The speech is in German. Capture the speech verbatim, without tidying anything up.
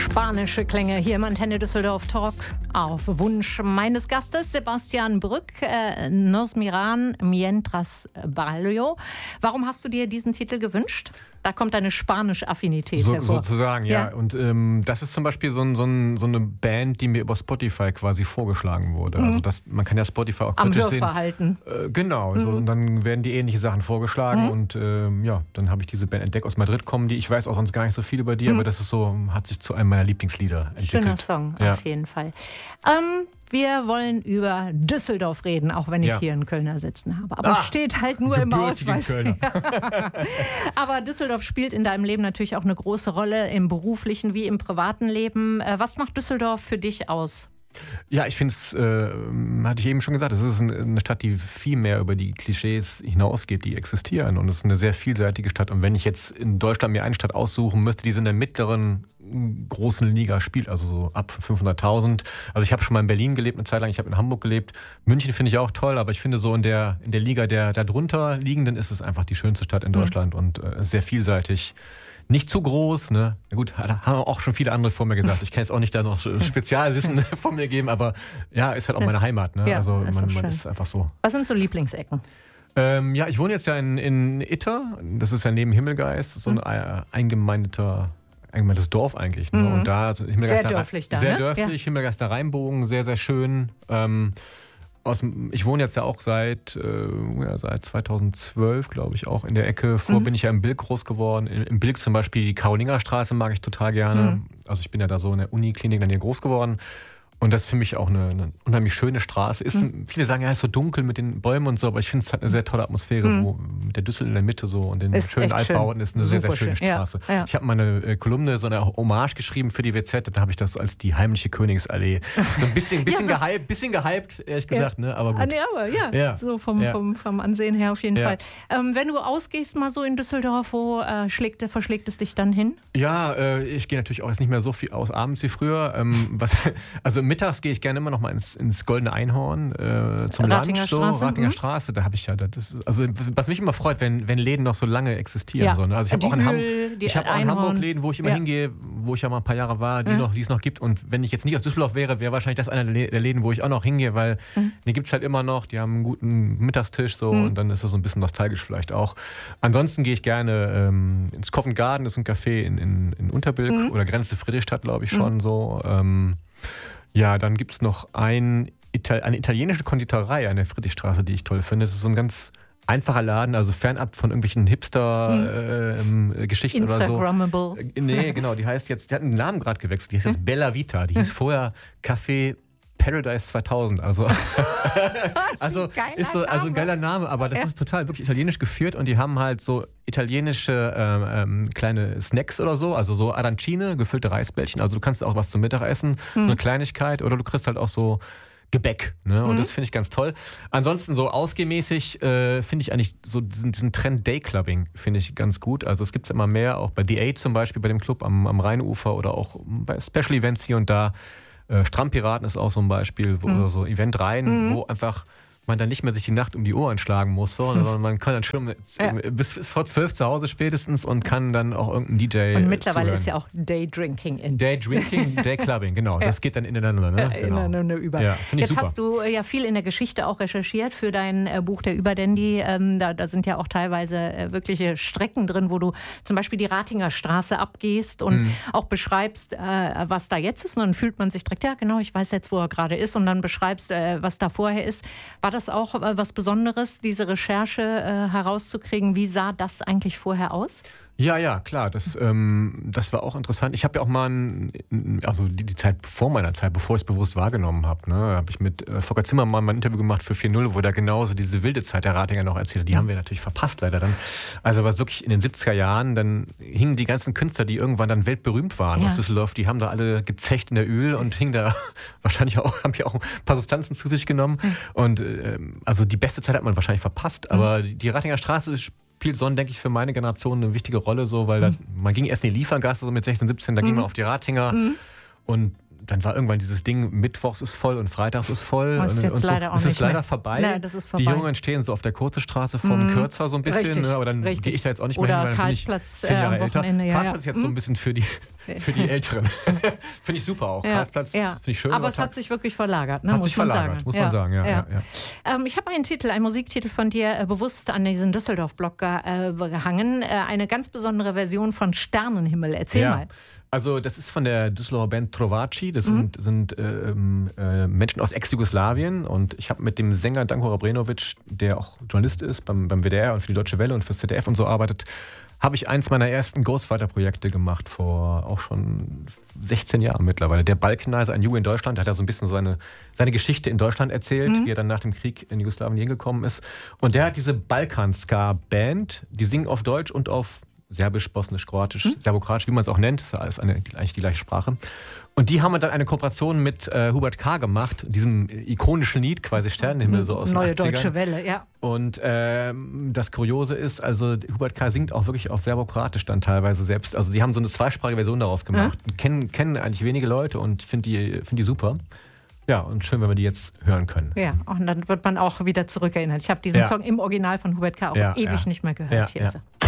Spanische Klänge hier im Antenne Düsseldorf Talk auf Wunsch meines Gastes Sebastian Brück, äh, Nos miran mientras bailo. Warum hast du dir diesen Titel gewünscht? Da kommt deine spanische Affinität so, hervor. Sozusagen, ja. ja. Und ähm, das ist zum Beispiel so, ein, so, ein, so eine Band, die mir über Spotify quasi vorgeschlagen wurde. Mhm. Also das, man kann ja Spotify auch kritisch Am Hörverhalten. sehen. Äh, genau, mhm. so, und dann werden die ähnliche Sachen vorgeschlagen. Mhm. Und ähm, ja, dann habe ich diese Band entdeckt. Aus Madrid kommen die. Ich weiß auch sonst gar nicht so viel über die, mhm. aber das ist so, hat sich zu einem meiner Lieblingslieder entwickelt. Schöner Song, ja. auf jeden Fall. Ähm, Wir wollen über Düsseldorf reden, auch wenn ich ja. hier einen Kölner sitzen habe. Aber ah, steht halt nur im Ausweis. Kölner. Aber Düsseldorf spielt in deinem Leben natürlich auch eine große Rolle im beruflichen wie im privaten Leben. Was macht Düsseldorf für dich aus? Ja, ich finde es, äh, hatte ich eben schon gesagt, es ist eine Stadt, die viel mehr über die Klischees hinausgeht, die existieren. Und es ist eine sehr vielseitige Stadt. Und wenn ich jetzt in Deutschland mir eine Stadt aussuchen müsste, die so in der mittleren großen Liga spielt, also so ab fünfhunderttausend. Also ich habe schon mal in Berlin gelebt eine Zeit lang, ich habe in Hamburg gelebt. München finde ich auch toll, aber ich finde so in der, in der Liga der darunter liegenden ist es einfach die schönste Stadt in Deutschland mhm. und äh, sehr vielseitig. Nicht zu groß, ne? Na gut, da haben auch schon viele andere vor mir gesagt. Ich kann jetzt auch nicht da noch Spezialwissen von mir geben, aber ja, ist halt auch das, meine Heimat, ne? Ja, also ist man, man ist einfach so. Was sind so Lieblingsecken? Ähm, ja, ich wohne jetzt ja in, in Itter, das ist ja neben Himmelgeist, so ein mhm. eingemeindeter eingemeindetes Dorf eigentlich. Ne? Mhm. Und da, also sehr dörflich da, Sehr ne? dörflich, ja. Himmelgeister Rheinbogen, sehr, sehr schön. Ähm, Aus, ich wohne jetzt ja auch seit, äh, ja, seit zweitausendzwölf, glaube ich, auch in der Ecke. Vorher mhm. bin ich ja im Bilk groß geworden. Im Bilk zum Beispiel die Karolingerstraße mag ich total gerne. Mhm. Also ich bin ja da so in der Uniklinik dann hier groß geworden. Und das ist für mich auch eine, eine unheimlich schöne Straße. Ist, mhm. Viele sagen, ja, es ist so dunkel mit den Bäumen und so, aber ich finde, es hat eine sehr tolle Atmosphäre, mhm. wo mit der Düssel in der Mitte so und den ist schönen Altbauten schön. Ist eine Super sehr, sehr schöne schön. Straße. Ja, ja. Ich habe mal eine äh, Kolumne, so eine Hommage geschrieben für die W Z, da habe ich das als die heimliche Königsallee. So ein bisschen, bisschen, ja, so gehypt, bisschen gehypt, ehrlich gesagt, ja. ne? Aber gut. Nee, aber ja, ja. so vom, ja. vom, vom Ansehen her auf jeden ja. Fall. Ähm, wenn du ausgehst mal so in Düsseldorf, wo äh, schlägt, verschlägt es dich dann hin? Ja, äh, ich gehe natürlich auch jetzt nicht mehr so viel aus abends wie früher. Ähm, was, also mittags gehe ich gerne immer noch mal ins, ins Goldene Einhorn äh, zum Ratinger Lunch, so, Straße. Ratinger mhm. Straße, da habe ich ja, das ist, also was mich immer freut, wenn, wenn Läden noch so lange existieren. Ja. So, ne? Also ich habe auch in, Ham ich hab auch in Hamburg Läden, wo ich immer ja. hingehe, wo ich ja mal ein paar Jahre war, die, ja. noch, die es noch gibt. Und wenn ich jetzt nicht aus Düsseldorf wäre, wäre wahrscheinlich das einer der Läden, wo ich auch noch hingehe, weil mhm. die gibt es halt immer noch, die haben einen guten Mittagstisch so mhm. und dann ist das so ein bisschen nostalgisch vielleicht auch. Ansonsten gehe ich gerne ähm, ins Covent Garden, das ist ein Café in, in, in Unterbilk mhm. oder Grenze Friedrichstadt, glaube ich schon mhm. so. Ähm, Ja, dann gibt es noch ein, eine italienische Konditorei an der Friedrichstraße, die ich toll finde. Das ist so ein ganz einfacher Laden, also fernab von irgendwelchen Hipster-Geschichten hm. äh, oder so. Instagrammable. Nee, genau, die heißt jetzt, die hat einen Namen gerade gewechselt, die heißt jetzt Bella Vita. Die hieß vorher Café Paradise zweitausend, also, also ist so also ein geiler Name, aber das ja. ist total wirklich italienisch geführt und die haben halt so italienische ähm, kleine Snacks oder so, also so Arancine, gefüllte Reisbällchen, also du kannst auch was zum Mittagessen, hm. so eine Kleinigkeit oder du kriegst halt auch so Gebäck, ne? Und mhm. das finde ich ganz toll. Ansonsten so ausgehmäßig äh, finde ich eigentlich so diesen, diesen Trend Dayclubbing finde ich ganz gut. Also es gibt es immer mehr, auch bei The Eight zum Beispiel, bei dem Club am, am Rheinufer oder auch bei Special Events hier und da. Äh, Strandpiraten ist auch so ein Beispiel, wo mhm. oder so Eventreihen, mhm. wo einfach man dann nicht mehr sich die Nacht um die Ohren schlagen muss, so, sondern man kann dann schon ja. bis, bis vor zwölf zu Hause spätestens und kann dann auch irgendeinen D J Und mittlerweile zuhören. Ist ja auch Daydrinking in. Daydrinking, Dayclubbing, genau. Ja. Das geht dann ineinander. Ne? Äh, genau. Ineinander über. Ja, Jetzt super. hast du ja viel in der Geschichte auch recherchiert für dein äh, Buch Der Überdandy. Ähm, da, da sind ja auch teilweise äh, wirkliche Strecken drin, wo du zum Beispiel die Ratinger Straße abgehst und mhm. auch beschreibst, äh, was da jetzt ist. Und dann fühlt man sich direkt, ja genau, ich weiß jetzt, wo er gerade ist. Und dann beschreibst, äh, was da vorher ist. War das auch äh, was Besonderes, diese Recherche äh, herauszukriegen? Wie sah das eigentlich vorher aus? Ja, ja, klar, das, ähm, das war auch interessant. Ich habe ja auch mal, ein, also die, die Zeit vor meiner Zeit, bevor ich es bewusst wahrgenommen habe, ne, habe ich mit äh, Volker Zimmermann mal ein Interview gemacht für vier null, wo der genauso diese wilde Zeit der Ratinger noch erzählt. Die haben wir natürlich verpasst leider dann. Also was wirklich in den siebziger Jahren, dann hingen die ganzen Künstler, die irgendwann dann weltberühmt waren ja. aus Düsseldorf, die haben da alle gezecht in der Öl und hingen da wahrscheinlich auch, haben die auch ein paar Substanzen zu sich genommen. Mhm. Und äh, also die beste Zeit hat man wahrscheinlich verpasst, aber mhm. die Ratinger Straße ist spielt Sonn, denke ich, für meine Generation eine wichtige Rolle, so, weil mhm. da, man ging erst in die Liefergasse so mit sechzehn, siebzehn, da mhm. ging man auf die Ratinger mhm. und dann war irgendwann dieses Ding, mittwochs ist voll und freitags ist voll. Das ist jetzt und so. leider auch es ist nicht leider mehr. vorbei. Nein, das ist vorbei. Die Jungen stehen so auf der Kurze Straße vom mhm. Kürzer so ein bisschen, richtig, ne, aber dann gehe ich da jetzt auch nicht mehr Oder hin, weil dann bin ich Karlsplatz zehn Jahre äh, am älter. Wochenende. Ja, Karlsplatz ist ja. jetzt mhm. so ein bisschen für die, für die Älteren. Finde ich super auch. Ja, Karlsplatz ja. finde ich schön. Aber es hat sich wirklich verlagert, ne? Hat muss sich man verlagert, sagen. muss man ja. sagen, ja. ja. ja, ja. Ähm, ich habe einen Titel, einen Musiktitel von dir äh, bewusst an diesen Düsseldorf-Blog ge äh, gehangen. Äh, eine ganz besondere Version von Sternenhimmel. Erzähl ja. mal. Also das ist von der Düsseldorfer Band Trovaci. Das mhm. sind, sind ähm, äh, Menschen aus Ex-Jugoslawien. Und ich habe mit dem Sänger Danko Rabrenovic, der auch Journalist ist beim, beim W D R und für die Deutsche Welle und fürs Z D F und so arbeitet, habe ich eins meiner ersten Ghostwriter-Projekte gemacht, vor auch schon sechzehn Jahren mittlerweile. Der Balkanizer, ein Junge in Deutschland, der hat ja so ein bisschen seine, seine Geschichte in Deutschland erzählt, mhm. wie er dann nach dem Krieg in Jugoslawien hingekommen ist. Und der hat diese Balkan-Ska-Band, die singen auf Deutsch und auf Serbisch, Bosnisch, Kroatisch, hm? Serbokroatisch, wie man es auch nennt, das ist eine, eigentlich die gleiche Sprache. Und die haben dann eine Kooperation mit äh, Hubert K. gemacht, diesem ikonischen Lied, quasi Sternenhimmel, so aus Neue den achtzigern. Deutsche Welle, ja. Und ähm, das Kuriose ist, also Hubert K. singt auch wirklich auf Serbokroatisch dann teilweise selbst. Also die haben so eine zweisprachige Version daraus gemacht. Ja? Kennen, kennen eigentlich wenige Leute und finde die, find die super. Ja, und schön, wenn wir die jetzt hören können. Ja, und dann wird man auch wieder zurückerinnert. Ich habe diesen ja. Song im Original von Hubert K. auch ja, ewig ja. nicht mehr gehört. Ja, Hier ja. ist er.